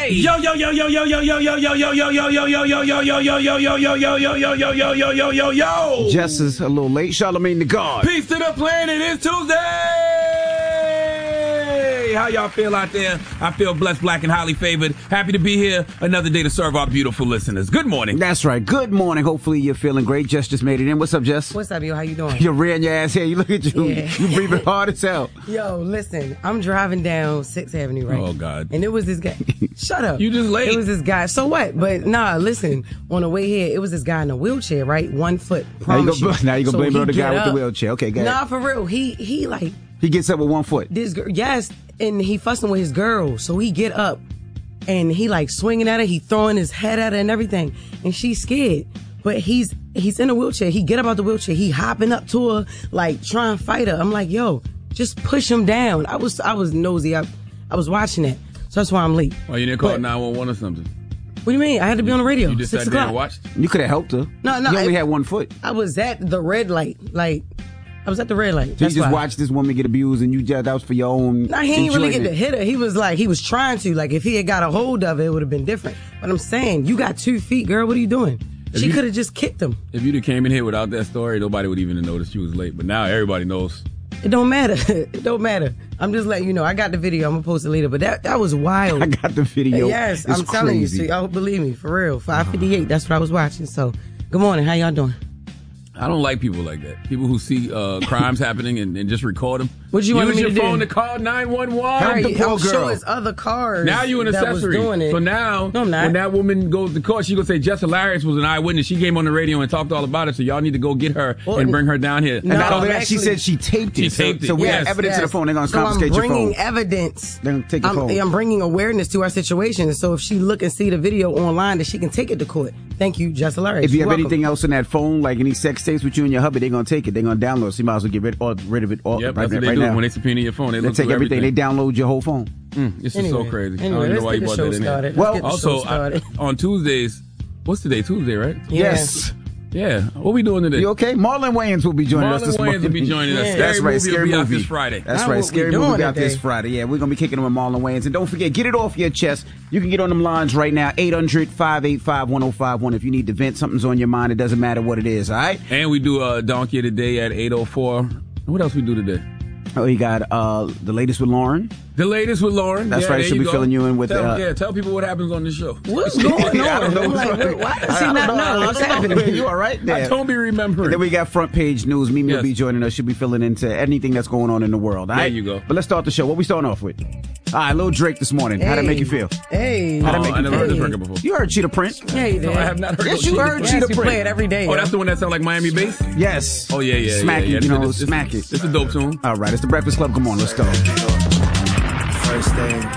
Hey! Yo! Jess is a little late. Charlamagne the God. Peace to the planet. It's Tuesday. How y'all feel out there? I feel blessed, black, and highly favored. Happy to be here. Another day to serve our beautiful listeners. Good morning. That's right. Good morning. Hopefully you're feeling great. Jess just made it in. What's up, Jess? What's up, yo? How you doing? You're rearing your ass here. You look at you. Yeah. You breathing hard as hell. Yo, listen. I'm driving down 6th Avenue, right? Oh, God. And it was this guy. Shut up. You just late. It was this guy. So what? But nah, listen. On the way here, it was this guy in a wheelchair, right? 1 foot. Now you Promise you. gonna So blame it on the he guy get with the up. wheelchair. Okay, go ahead. Nah, for real. He like He gets up with 1 foot. this girl. Yes, and he fussing with his girl. So he get up and he like swinging at her. He throwing his head at her and everything. And she's scared. But he's in a wheelchair. He get up out the wheelchair. He hopping up to her, like trying to fight her. I'm like, yo, just push him down. I was nosy. I was watching it. So that's why I'm late. Why you didn't call But- 911 or something? What do you mean? I had to be on the radio. You just 6 sat there and o'clock. watched? You could have helped her. No, You only had 1 foot. I was at the red light. Like, I was at the red light. So you That's just why. watched this woman get abused and that was for your own Nah, he ain't really get to enjoyment. hit her. He was trying to. Like, if he had got a hold of it, it would have been different. But I'm saying, you got 2 feet, girl. What are you doing? She you- could have just kicked him. If you'd have came in here without that story, nobody would even have noticed you was late. But now everybody knows. It don't matter. It don't matter. I'm just letting you know. I got the video. I'm gonna post it later. But that was wild. I got the video. Yes, It's I'm telling you. crazy. So y'all believe me, for real. 5:58. That's what I was watching. So, good morning. How y'all doing? I don't like people like that. People who see crimes happening and just record them. What you wanted Use me your to do? phone to call 911. Right, the poor I'm sure girl. it's other cars. Now you an that was accessory. doing it. So now, No, I'm not. when that woman goes to court, she gonna say Jess Hilarious was an eyewitness. She came on the radio and talked all about it. So y'all need to go get her Well, and bring her down here. And not No, only that, she actually- said she taped it. She taped it, So we yes, have evidence of the phone. They're going to confiscate so your I'm bringing phone. evidence. They're gonna take your phone. I'm bringing awareness to our situation. So if she look and see the video online, that she can take it to court. Thank you, Jess Hilarious. If you You're have welcome. anything else in that phone, like any sex tapes with you and your hubby, they're going to take it. They're going to download it. So you might as well get rid of it all Yep, right, that's what they right do now. when they subpoena your phone. They They look take through everything. They everything. download your whole phone. This is so crazy. I don't Anyway, even know let's why get you the brought show that in started. there. Let's get the show Also, started. on Tuesdays, what's today? Tuesday, right? Yeah. Yes. Yeah. What we doing today? You okay? Marlon Wayans will be joining us this Marlon morning. Wayans will be joining us. Yeah. Scary That's right. Movie Scary will be out movie this Friday. That's Now right. what we Scary doing movie will be out this today? Friday. Yeah, we're going to be kicking them with Marlon Wayans. And don't forget, get it off your chest. You can get on them lines right now, 800-585-1051. If you need to vent, something's on your mind. It doesn't matter what it is, all right? And we do a donkey of the day at 8:04. What else we do today? Oh, you got the latest with Lauren. The latest with Lauren. That's right. there She'll you be go. filling you in with Tell people what happens on the show. What's going on? I don't know. I'm like, why does he not know what's happening? You all right I there? don't be remembering. And then we got front page news. Mimi will Yes. be joining us. She'll be filling into anything that's going on in the world. All There right? you go. But let's start the show. What we starting off with? All right, Lil Drake this morning. How'd that make you feel? Hey. How'd that make I you never heard this feel? record before. You heard Cheetah Print? Yeah, you did. I have not heard Yes, no you Cheetah heard Print. Cheetah Yes, you Print. play it every day. Oh, that's the one that sound like Miami bass? Yes. Oh, yeah. Smack yeah, it, you know, It's smack it. It's a dope tune. All right, it's the Breakfast Club. Come on, let's go. First thing.